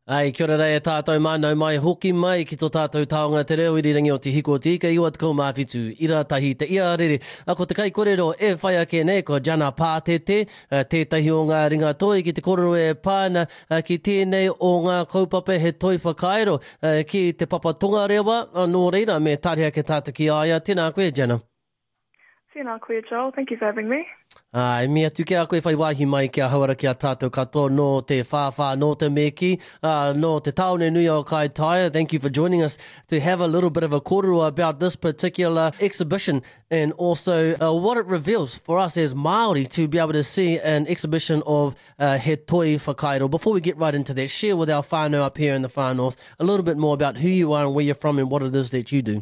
Ai, kia ora rei tātou mānau mai hoki mai ki tō tātou taonga te reo irirangi o te hiko o te ika iwa te kaumāwhitu ira tahi te ia rere. Ko te kai korero e whai ake nei ko Jana Pātete, tētahi o ngā ringa toi ki te korero e pāna ki tēnei o ngā kaupapa he toi whakaero ki te papatonga rewa nō reira me tārea ke tātou ki aia. Tēnā koe, Jana. Tēnā koe, Joel. Thank you for having me. Ai, mea tu kia koe whai wāhi mai kia hauara kia tātou katoa no te whāwhā, no te meki, no te taone nui o Kai Taia. Thank you for joining us to have a little bit of a kōrero about this particular exhibition and also what it reveals for us as Māori to be able to see an exhibition of he toi whakairo. Before we get right into that, share with our whānau up here in the far north a little bit more about who you are and where you're from and what it is that you do.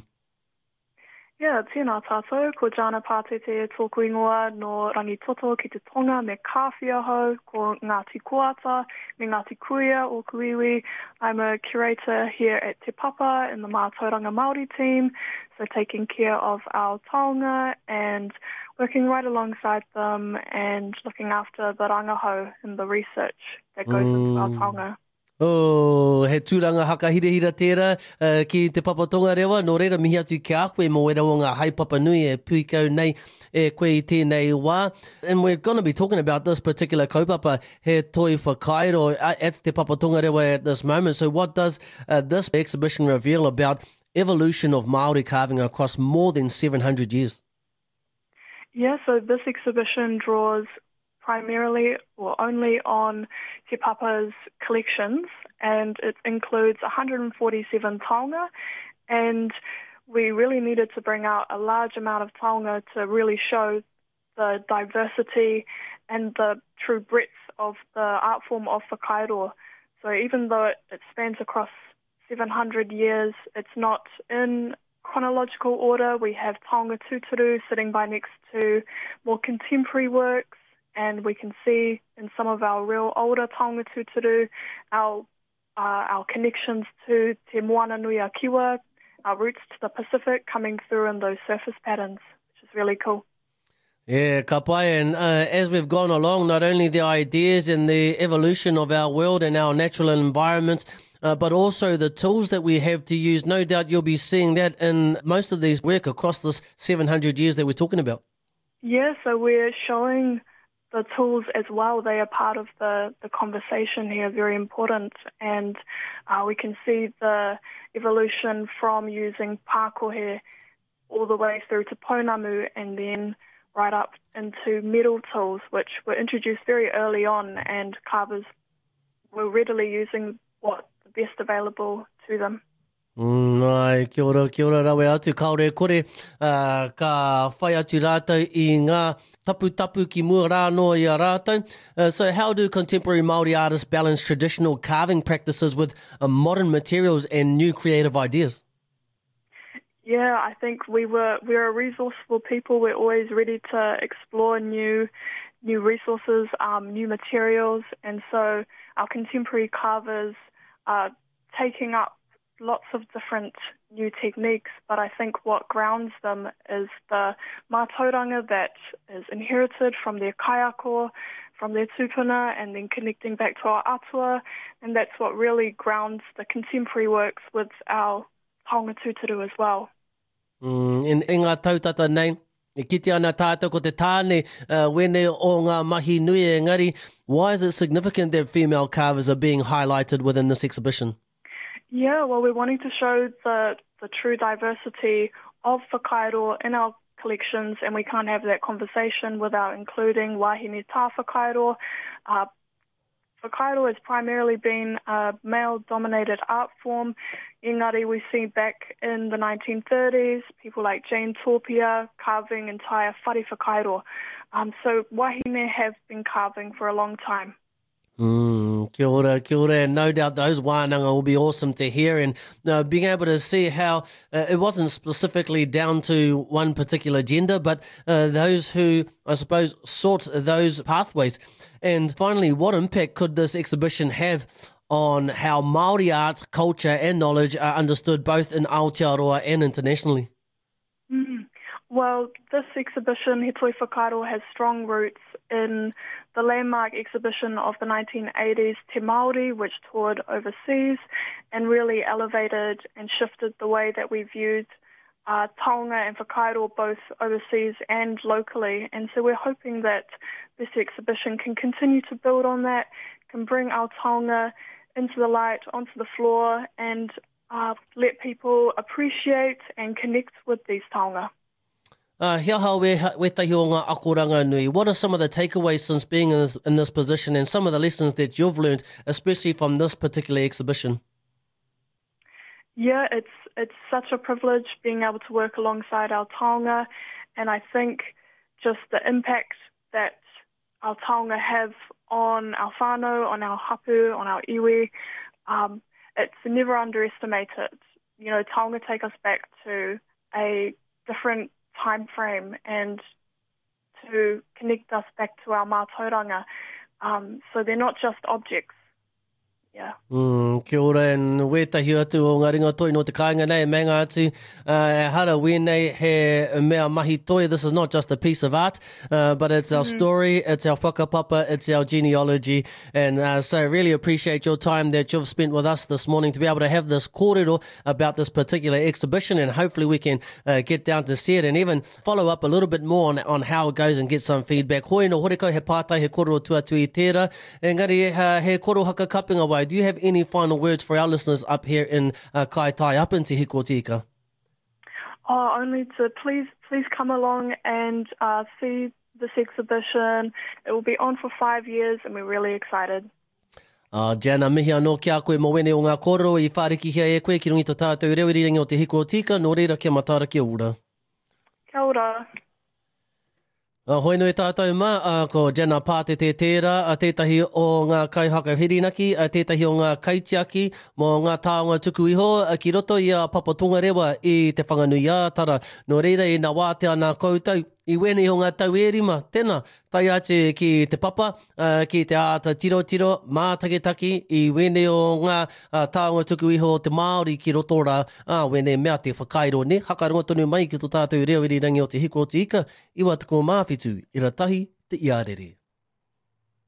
Yeah, tēnā tātou, ko Jana Pātete e tōku ingoa no Rangitoto ki te tonga me kāwhia hau, ko Ngāti Koata me Ngāti Kuia o Kuiwi. I'm a curator here at Te Papa in the Mātauranga Māori team, so taking care of our taonga and working right alongside them and looking after the rangahau and the research that goes into our taonga. Oh, he tūranga haka hirehira tērā ki te papatonga rewa, nō reira mihi atu ki a koe mo wera o ngā haipapa nui e puikau nei e koe i tēnei wā. And we're going to be talking about this particular kaupapa, he toi whakairo at te papatonga rewa at this moment. So what does this exhibition reveal about evolution of Māori carving across more than 700 years? Yeah, so this exhibition draws primarily or only on Te Papa's collections, and it includes 147 taonga, and we really needed to bring out a large amount of taonga to really show the diversity and the true breadth of the art form of whakairo. So even though it spans across 700 years, it's not in chronological order. We have taonga tūturu sitting by next to more contemporary works, and we can see in some of our real older taonga tūturu our connections to Te Moana Nui a Kiwa, our roots to the Pacific coming through in those surface patterns, which is really cool. Yeah, ka pai, and as we've gone along, not only the ideas and the evolution of our world and our natural environments, but also the tools that we have to use. No doubt you'll be seeing that in most of these work across this 700 years that we're talking about. Yeah, so we're showing the tools as well. They are part of the conversation here, very important. And we can see the evolution from using pākohe all the way through to pounamu and then right up into metal tools, which were introduced very early on, and carvers were readily using what's the best available to them. Ai, kia ora rawe atu, kaore kore, ka whai atu rātou I ngā tapu ki mua rānoa I a rātou. So how do contemporary Māori artists balance traditional carving practices with modern materials and new creative ideas? Yeah, I think we're a resourceful people. We're always ready to explore new resources, new materials, and so our contemporary carvers are taking up lots of different new techniques, but I think what grounds them is the mātauranga that is inherited from their kaiako, from their tūpuna, and then connecting back to our atua, and that's what really grounds the contemporary works with our taonga tūturu as well. In ngā tautata nei, e kite ana tātou ko te tāne wene o ngā mahi nui e ngari, why is it significant that female carvers are being highlighted within this exhibition? Yeah, well, we're wanting to show the true diversity of whakairo in our collections, and we can't have that conversation without including wahine tā whakairo. Whakairo has primarily been a male-dominated art form. Engari, we see back in the 1930s, people like Jane Tōpia carving entire whare whakairo. So wahine have been carving for a long time. Kia ora, and no doubt those wānanga will be awesome to hear, and being able to see how it wasn't specifically down to one particular gender, but those who, I suppose, sought those pathways. And finally, what impact could this exhibition have on how Māori art, culture and knowledge are understood both in Aotearoa and internationally? Well, this exhibition, He Toi Whakairo, has strong roots in the landmark exhibition of the 1980s Te Māori, which toured overseas and really elevated and shifted the way that we viewed taonga and whakairo both overseas and locally. And so we're hoping that this exhibition can continue to build on that, can bring our taonga into the light, onto the floor, and let people appreciate and connect with these taonga. Hiaha we tahi o ngā akoranga nui. What are some of the takeaways since being in this position and some of the lessons that you've learned, especially from this particular exhibition? Yeah, it's such a privilege being able to work alongside our taonga, and I think just the impact that our taonga have on our whānau, on our hapu, on our iwi, it's never underestimated. You know, taonga take us back to a different time frame and to connect us back to our mātauranga. So they're not just objects. Yeah. Kia ora, and wētahi atu o ngā ringa toi no te kāinga nei, me ngā atu, hara wēnei he mea mahi toi. This is not just a piece of art, but it's our story, it's our whakapapa, it's our genealogy, and so I really appreciate your time that you've spent with us this morning to be able to have this kōrero about this particular exhibition, and hopefully we can get down to see it and even follow up a little bit more on how it goes and get some feedback. Hoi no horeko he pātai he kōrero tuatu I tērā, engari he kōrero haka kapinga wai. Do you have any final words for our listeners up here in Kaitaia, up in Te Hiko Tika? Oh, only to please come along and see this exhibition. It will be on for 5 years, and we're really excited. Jana, mihi anō kia koe mo wene o ngā kōrero I whāriki hia e koe ki rungi tō tātou rewirirangi o Te Hiko Tika, nō reira kia matara kia ura. Kia ora. Hoi no e tātou mā, ko Jana Pātete tērā, tētahi o ngā kaihaka hirinaki, tētahi o ngā kaitiaki, mō ngā tāonga tuku iho, ki roto I a papatunga rewa I te whanganui ātara. Nō reira I nā wātea nā koutou, I wene o ngā tau erima, tēnā, tai atu ki te papa, ki te āta tiro, mātaketaki, I wene o ngā tāonga tuku iho te Māori ki roto rā, wene mea te whakairo ne, hakaronga tonu mai ki tō tātou reo irirangi o Te Hiko Tika, iwa tako mawhitu, ira tahi te iarere.